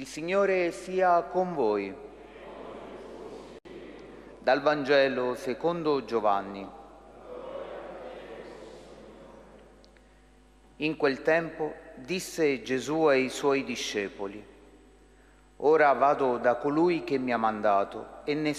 Signore sia con voi. Dal Vangelo secondo Giovanni. In quel tempo disse Gesù ai suoi discepoli: «Ora vado da colui che mi ha mandato e